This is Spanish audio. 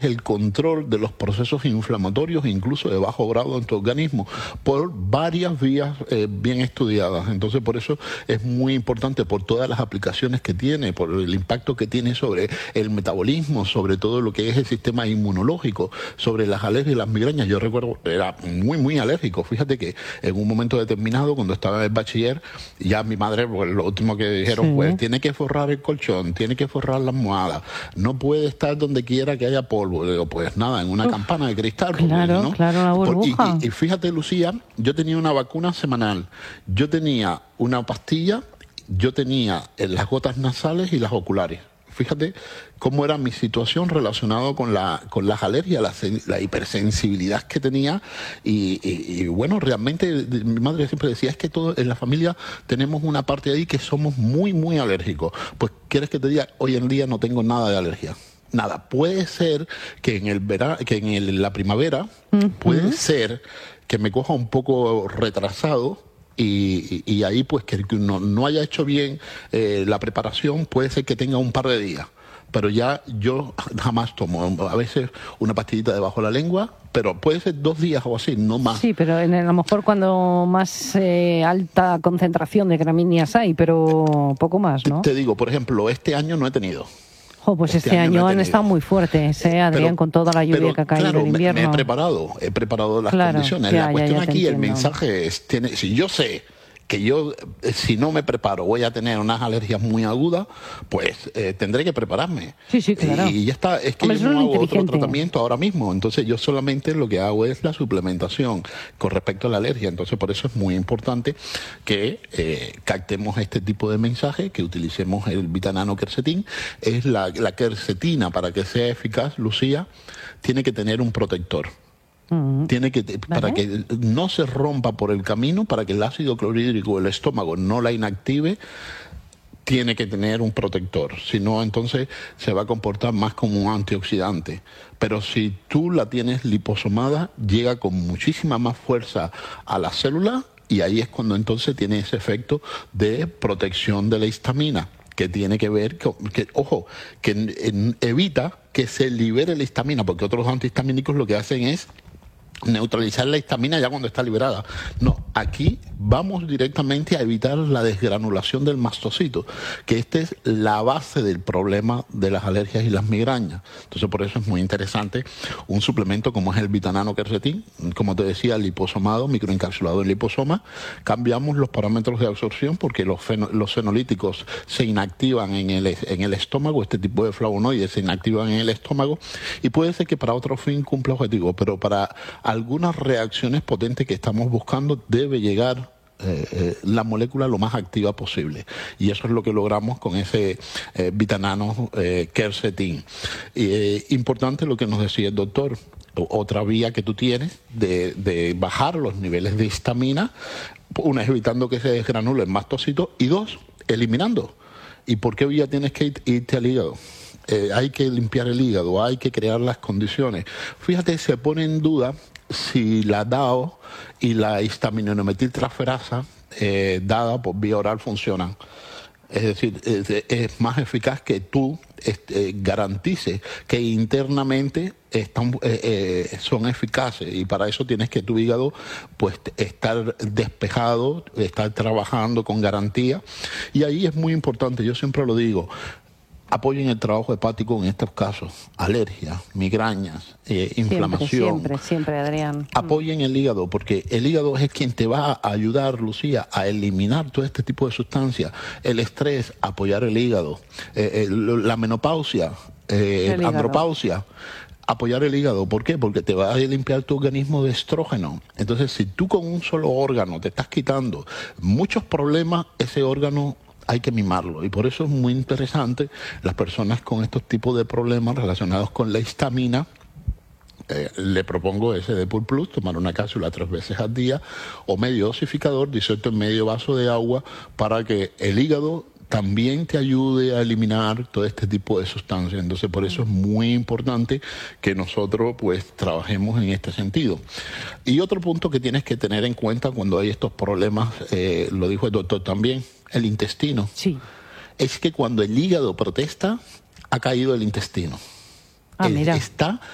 el control de los procesos inflamatorios, incluso de bajo grado en tu organismo, por varias vías bien estudiadas. Entonces, por eso es muy importante, por todas las aplicaciones que tiene, por el impacto que tiene sobre el metabolismo, sobre todo lo que es el sistema inmunológico, sobre las alergias y las migrañas. Yo recuerdo, era muy alérgico. Fíjate que en un momento determinado, cuando estaba en el bachiller, ya mi madre, pues, lo último que dijeron fue, tiene que forrar el colchón, tiene que forrar la almohada, no puede estar donde quiera que haya polvo. Digo, pues nada, en una campana de cristal. Porque, claro, ¿no? claro, una burbuja. Y fíjate, Lucía, yo tenía una vacuna semanal, yo tenía una pastilla, yo tenía las gotas nasales y las oculares. Fíjate cómo era mi situación relacionada con las alergias, la hipersensibilidad que tenía y bueno, realmente mi madre siempre decía, es que todos en la familia tenemos una parte de ahí que somos muy alérgicos. Pues, ¿quieres que te diga? Hoy en día no tengo nada de alergia. Nada. Puede ser que en el verano, que en la primavera, puede ser que me coja un poco retrasado. Y ahí pues que no haya hecho bien la preparación, puede ser que tenga un par de días, pero ya yo jamás tomo, a veces una pastillita debajo de la lengua, pero puede ser 2 días o así, no más. Sí, pero a lo mejor cuando más alta concentración de gramíneas hay, pero poco más, ¿no? Te digo, por ejemplo, este año no he tenido. Pues este año no han estado muy fuertes, Adrián, con toda la lluvia que ha caído claro, en invierno. He preparado las condiciones. La cuestión aquí, el mensaje es, si yo sé que yo, si no me preparo, voy a tener unas alergias muy agudas, pues tendré que prepararme. Sí, claro. Y ya está, es que yo no hago otro tratamiento ahora mismo, entonces yo solamente lo que hago es la suplementación con respecto a la alergia. Entonces por eso es muy importante que captemos este tipo de mensaje, que utilicemos el Vitanano Quercetin. Es la quercetina, para que sea eficaz, Lucía, tiene que tener un protector. Tiene que, para que no se rompa por el camino, para que el ácido clorhídrico del estómago no la inactive, tiene que tener un protector. Si no, entonces se va a comportar más como un antioxidante. Pero si tú la tienes liposomada, llega con muchísima más fuerza a la célula y ahí es cuando entonces tiene ese efecto de protección de la histamina, que tiene que ver, que evita que se libere la histamina, porque otros antihistamínicos lo que hacen es neutralizar la histamina ya cuando está liberada. No, aquí vamos directamente a evitar la desgranulación del mastocito, que esta es la base del problema de las alergias y las migrañas. Entonces, por eso es muy interesante un suplemento como es el Vitanano Quercetin, como te decía, liposomado, microencapsulado en liposoma. Cambiamos los parámetros de absorción porque los fenolíticos se inactivan en el estómago, este tipo de flavonoides se inactivan en el estómago, y puede ser que para otro fin cumpla objetivo, pero para algunas reacciones potentes que estamos buscando debe llegar la molécula lo más activa posible, y eso es lo que logramos con ese Vitanano Quercetin. Importante lo que nos decía el doctor, otra vía que tú tienes de bajar los niveles de histamina, una es evitando que se desgranule el mastocito y 2, eliminando. ¿Y por qué vía tienes que irte al hígado? Hay que limpiar el hígado, hay que crear las condiciones. Fíjate, se pone en duda si la DAO y la histaminometiltransferasa dada por vía oral funcionan. Es decir, es más eficaz que tú garantices que internamente son eficaces, y para eso tienes que tu hígado pues estar despejado, estar trabajando con garantía, y ahí es muy importante, yo siempre lo digo, apoyen el trabajo hepático en estos casos, alergias, migrañas, inflamación. Siempre, Adrián. Apoyen el hígado, porque el hígado es quien te va a ayudar, Lucía, a eliminar todo este tipo de sustancias. El estrés, apoyar el hígado. La menopausia, andropausia, apoyar el hígado. ¿Por qué? Porque te va a limpiar tu organismo de estrógeno. Entonces, si tú con un solo órgano te estás quitando muchos problemas, ese órgano hay que mimarlo, y por eso es muy interesante las personas con estos tipos de problemas relacionados con la histamina. Le propongo ese Depur Plus, tomar una cápsula 3 veces al día, o medio dosificador, disuelto en medio vaso de agua, para que el hígado también te ayude a eliminar todo este tipo de sustancias. Entonces, por eso es muy importante que nosotros pues trabajemos en este sentido. Y otro punto que tienes que tener en cuenta cuando hay estos problemas, lo dijo el doctor también, el intestino. Sí. Es que cuando el hígado protesta, ha caído el intestino. Mira. Está